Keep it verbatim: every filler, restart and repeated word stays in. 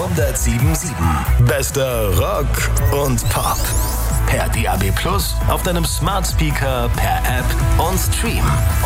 hundertsieben Komma sieben. Bester Rock und Pop. Per D A B Plus, auf deinem Smart Speaker, per App und Stream.